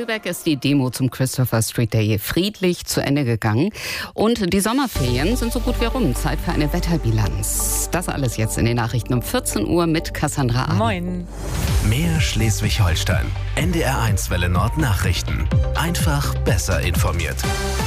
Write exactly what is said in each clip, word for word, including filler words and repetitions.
Lübeck ist die Demo zum Christopher Street Day friedlich zu Ende gegangen. Und die Sommerferien sind so gut wie rum. Zeit für eine Wetterbilanz. Das alles jetzt in den Nachrichten um vierzehn Uhr mit Cassandra Ahn. Moin. Mehr Schleswig-Holstein. N D R eins Welle Nord Nachrichten. Einfach besser informiert.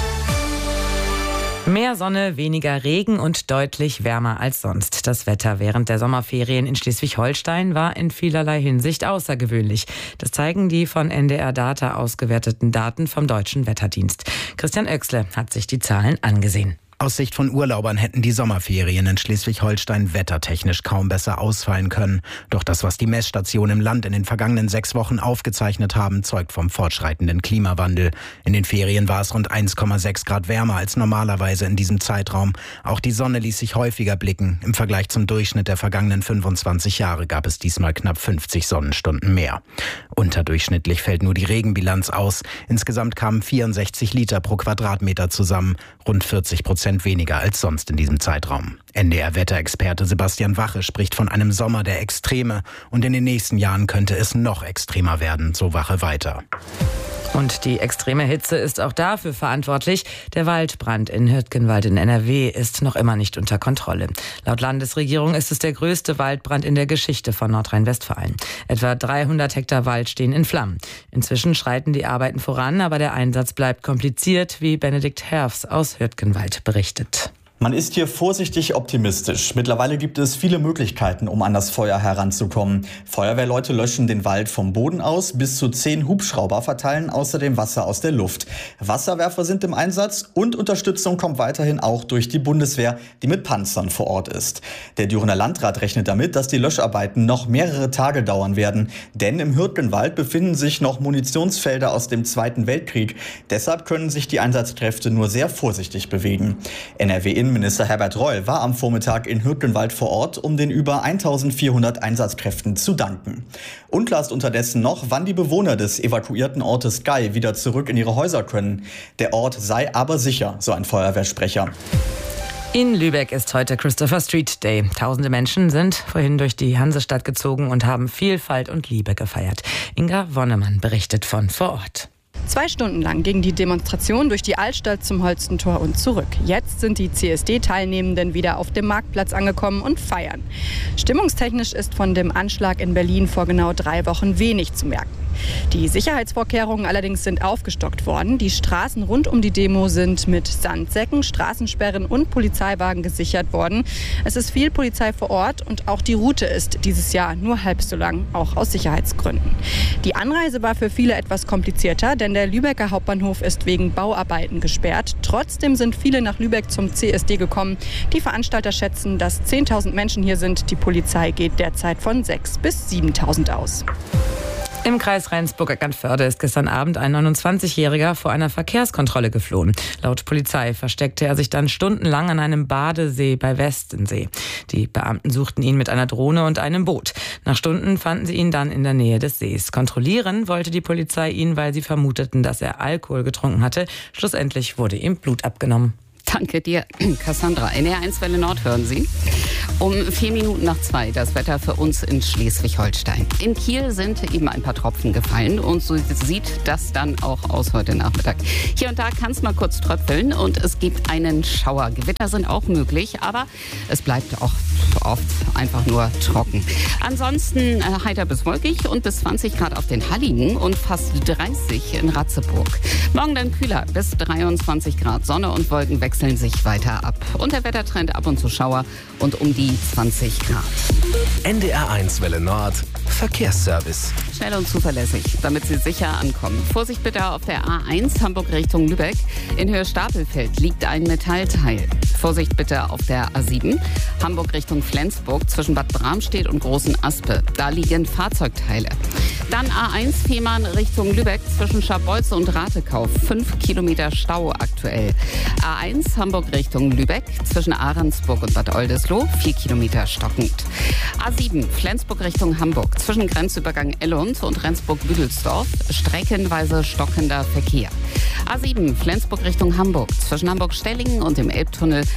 Mehr Sonne, weniger Regen und deutlich wärmer als sonst. Das Wetter während der Sommerferien in Schleswig-Holstein war in vielerlei Hinsicht außergewöhnlich. Das zeigen die von N D R Data ausgewerteten Daten vom Deutschen Wetterdienst. Christian Oechsle hat sich die Zahlen angesehen. Aus Sicht von Urlaubern hätten die Sommerferien in Schleswig-Holstein wettertechnisch kaum besser ausfallen können. Doch das, was die Messstationen im Land in den vergangenen sechs Wochen aufgezeichnet haben, zeugt vom fortschreitenden Klimawandel. In den Ferien war es rund eins Komma sechs Grad wärmer als normalerweise in diesem Zeitraum. Auch die Sonne ließ sich häufiger blicken. Im Vergleich zum Durchschnitt der vergangenen fünfundzwanzig Jahre gab es diesmal knapp fünfzig Sonnenstunden mehr. Unterdurchschnittlich fällt nur die Regenbilanz aus. Insgesamt kamen vierundsechzig Liter pro Quadratmeter zusammen, rund vierzig Prozent weniger als sonst in diesem Zeitraum. N D R-Wetterexperte Sebastian Wache spricht von einem Sommer der Extreme und in den nächsten Jahren könnte es noch extremer werden, so Wache weiter. Und die extreme Hitze ist auch dafür verantwortlich. Der Waldbrand in Hürtgenwald in N R W ist noch immer nicht unter Kontrolle. Laut Landesregierung ist es der größte Waldbrand in der Geschichte von Nordrhein-Westfalen. Etwa dreihundert Hektar Wald stehen in Flammen. Inzwischen schreiten die Arbeiten voran, aber der Einsatz bleibt kompliziert, wie Benedikt Herfs aus Hürtgenwald berichtet. Man ist hier vorsichtig optimistisch. Mittlerweile gibt es viele Möglichkeiten, um an das Feuer heranzukommen. Feuerwehrleute löschen den Wald vom Boden aus. Bis zu zehn Hubschrauber verteilen außerdem Wasser aus der Luft. Wasserwerfer sind im Einsatz und Unterstützung kommt weiterhin auch durch die Bundeswehr, die mit Panzern vor Ort ist. Der Dürener Landrat rechnet damit, dass die Löscharbeiten noch mehrere Tage dauern werden. Denn im Hürtgenwald befinden sich noch Munitionsfelder aus dem Zweiten Weltkrieg. Deshalb können sich die Einsatzkräfte nur sehr vorsichtig bewegen. N R W Innenminister Herbert Reul war am Vormittag in Hürtgenwald vor Ort, um den über eintausendvierhundert Einsatzkräften zu danken. Unklar ist unterdessen noch, wann die Bewohner des evakuierten Ortes Gei wieder zurück in ihre Häuser können. Der Ort sei aber sicher, so ein Feuerwehrsprecher. In Lübeck ist heute Christopher Street Day. Tausende Menschen sind vorhin durch die Hansestadt gezogen und haben Vielfalt und Liebe gefeiert. Inga Wonnemann berichtet von vor Ort. Zwei Stunden lang ging die Demonstration durch die Altstadt zum Holstentor und zurück. Jetzt sind die C S D-Teilnehmenden wieder auf dem Marktplatz angekommen und feiern. Stimmungstechnisch ist von dem Anschlag in Berlin vor genau drei Wochen wenig zu merken. Die Sicherheitsvorkehrungen allerdings sind aufgestockt worden. Die Straßen rund um die Demo sind mit Sandsäcken, Straßensperren und Polizeiwagen gesichert worden. Es ist viel Polizei vor Ort und auch die Route ist dieses Jahr nur halb so lang, auch aus Sicherheitsgründen. Die Anreise war für viele etwas komplizierter, denn der Lübecker Hauptbahnhof ist wegen Bauarbeiten gesperrt. Trotzdem sind viele nach Lübeck zum C S D gekommen. Die Veranstalter schätzen, dass zehntausend Menschen hier sind. Die Polizei geht derzeit von sechstausend bis siebentausend aus. Im Kreis Rendsburg-Eckernförde ist gestern Abend ein neunundzwanzigjähriger vor einer Verkehrskontrolle geflohen. Laut Polizei versteckte er sich dann stundenlang an einem Badesee bei Westensee. Die Beamten suchten ihn mit einer Drohne und einem Boot. Nach Stunden fanden sie ihn dann in der Nähe des Sees. Kontrollieren wollte die Polizei ihn, weil sie vermuteten, dass er Alkohol getrunken hatte. Schlussendlich wurde ihm Blut abgenommen. Danke dir, Cassandra. N D R eins Welle Nord hören Sie. Um vier Minuten nach zwei das Wetter für uns in Schleswig-Holstein. In Kiel sind eben ein paar Tropfen gefallen und so sieht das dann auch aus heute Nachmittag. Hier und da kann es mal kurz tröpfeln und es gibt einen Schauer. Gewitter sind auch möglich, aber es bleibt auch oft einfach nur trocken. Ansonsten äh, heiter bis wolkig und bis zwanzig Grad auf den Halligen und fast dreißig in Ratzeburg. Morgen dann kühler bis dreiundzwanzig Grad. Sonne und Wolken wechseln sich weiter ab. Und der Wettertrend ab und zu Schauer und um die zwanzig Grad. N D R eins Welle Nord Verkehrsservice. Schnell und zuverlässig, damit Sie sicher ankommen. Vorsicht bitte auf der A eins Hamburg Richtung Lübeck. In Höhe Stapelfeld liegt ein Metallteil. Vorsicht bitte auf der A sieben Hamburg Richtung Flensburg zwischen Bad Bramstedt und Großen Aspe. Da liegen Fahrzeugteile. Dann A eins Fehmarn Richtung Lübeck zwischen Scharbeutze und Ratekau. Fünf Kilometer Stau aktuell. A eins Hamburg Richtung Lübeck zwischen Ahrensburg und Bad Oldesloe. Vier Kilometer stockend. A sieben Flensburg Richtung Hamburg zwischen Grenzübergang Ellund und Rendsburg-Büdelsdorf. Streckenweise stockender Verkehr. A sieben Flensburg Richtung Hamburg zwischen Hamburg-Stellingen und dem Elbtunnel.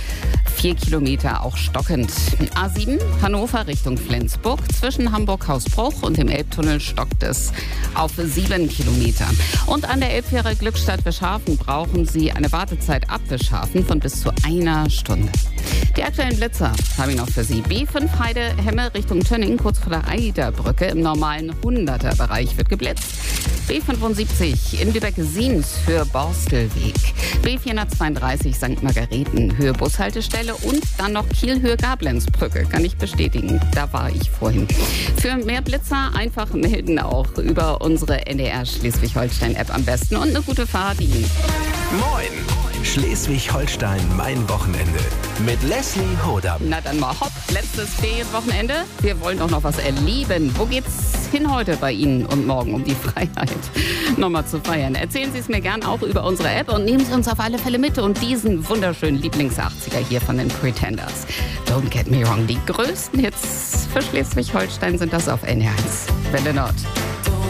Vier Kilometer auch stockend. A sieben, Hannover Richtung Flensburg. Zwischen Hamburg-Hausbruch und dem Elbtunnel stockt es auf sieben Kilometer. Und an der Elbfähre Glückstadt-Wischhafen brauchen Sie eine Wartezeit ab Wischhafen von bis zu einer Stunde. Die aktuellen Blitzer habe ich noch für Sie. B fünf Heide-Hemme Richtung Tönning, kurz vor der Eiderbrücke. Im normalen hunderter-Bereich wird geblitzt. B fünfundsiebzig in Lübeck-Siems, Höhe Borstelweg. B vierhundertzweiunddreißig Sankt Margareten, Höhe Bushaltestelle. Und dann noch Kiel, Höhe Gablenzbrücke. Kann ich bestätigen. Da war ich vorhin. Für mehr Blitzer einfach melden, auch über unsere N D R Schleswig-Holstein-App am besten. Und eine gute Fahrt Ihnen. Moin! Schleswig-Holstein, mein Wochenende. Mit Leslie Hodam. Na dann mal hopp, letztes Ferienwochenende. Wir wollen doch noch was erleben. Wo geht's hin heute bei Ihnen und morgen, um die Freiheit nochmal zu feiern? Erzählen Sie es mir gern auch über unsere App und nehmen Sie uns auf alle Fälle mit und diesen wunderschönen Lieblings-achtziger hier von den Pretenders. Don't get me wrong, die größten Hits für Schleswig-Holstein sind das auf N R eins. Welle Nord.